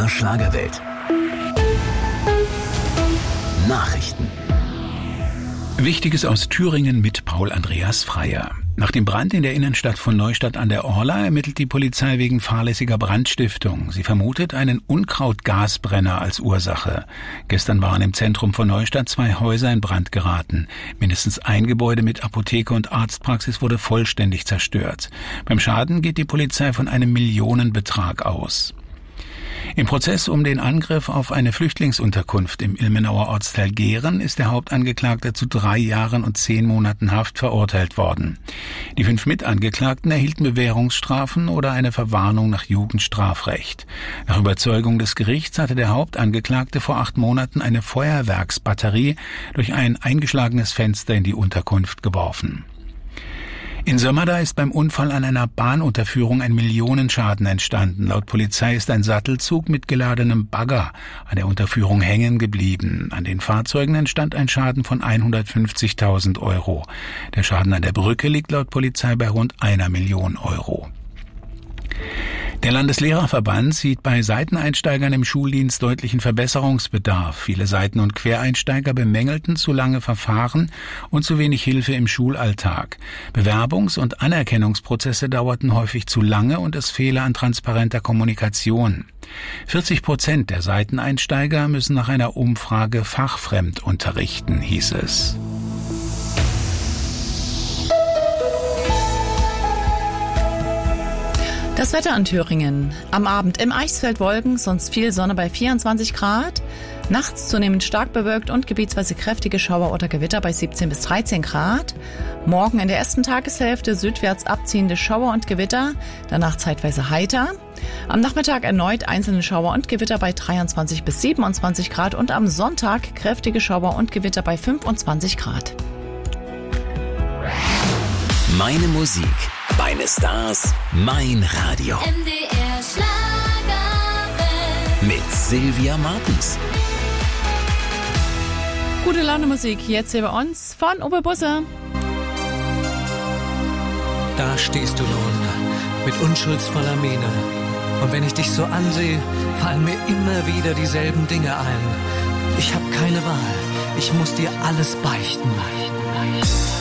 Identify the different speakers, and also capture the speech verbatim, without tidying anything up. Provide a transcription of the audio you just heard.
Speaker 1: R Schlagerwelt. Nachrichten.
Speaker 2: Wichtiges aus Thüringen mit Paul Andreas Freier. Nach dem Brand in der Innenstadt von Neustadt an der Orla ermittelt die Polizei wegen fahrlässiger Brandstiftung. Sie vermutet einen Unkrautgasbrenner als Ursache. Gestern waren im Zentrum von Neustadt zwei Häuser in Brand geraten. Mindestens ein Gebäude mit Apotheke und Arztpraxis wurde vollständig zerstört. Beim Schaden geht die Polizei von einem Millionenbetrag aus. Im Prozess um den Angriff auf eine Flüchtlingsunterkunft im Ilmenauer Ortsteil Gehren ist der Hauptangeklagte zu drei Jahren und zehn Monaten Haft verurteilt worden. Die fünf Mitangeklagten erhielten Bewährungsstrafen oder eine Verwarnung nach Jugendstrafrecht. Nach Überzeugung des Gerichts hatte der Hauptangeklagte vor acht Monaten eine Feuerwerksbatterie durch ein eingeschlagenes Fenster in die Unterkunft geworfen. In Sömmerda ist beim Unfall an einer Bahnunterführung ein Millionenschaden entstanden. Laut Polizei ist ein Sattelzug mit geladenem Bagger an der Unterführung hängen geblieben. An den Fahrzeugen entstand ein Schaden von hundertfünfzigtausend Euro. Der Schaden an der Brücke liegt laut Polizei bei rund einer Million Euro. Der Landeslehrerverband sieht bei Seiteneinsteigern im Schuldienst deutlichen Verbesserungsbedarf. Viele Seiten- und Quereinsteiger bemängelten zu lange Verfahren und zu wenig Hilfe im Schulalltag. Bewerbungs- und Anerkennungsprozesse dauerten häufig zu lange und es fehle an transparenter Kommunikation. vierzig Prozent der Seiteneinsteiger müssen nach einer Umfrage fachfremd unterrichten, hieß es.
Speaker 3: Das Wetter in Thüringen. Am Abend im Eichsfeld Wolken, sonst viel Sonne bei vierundzwanzig Grad. Nachts zunehmend stark bewölkt und gebietsweise kräftige Schauer oder Gewitter bei siebzehn bis dreizehn Grad. Morgen in der ersten Tageshälfte südwärts abziehende Schauer und Gewitter, danach zeitweise heiter. Am Nachmittag erneut einzelne Schauer und Gewitter bei dreiundzwanzig bis siebenundzwanzig Grad und am Sonntag kräftige Schauer und Gewitter bei fünfundzwanzig Grad.
Speaker 1: Meine Musik, meine Stars, mein Radio.
Speaker 4: M D R Schlagerwelt.
Speaker 1: Mit Sylvia Martens.
Speaker 3: Gute Laune Musik, jetzt hier bei uns von Uwe Busse.
Speaker 5: Da stehst du nun, mit unschuldsvoller Miene. Und wenn ich dich so ansehe, fallen mir immer wieder dieselben Dinge ein. Ich hab keine Wahl, ich muss dir alles beichten.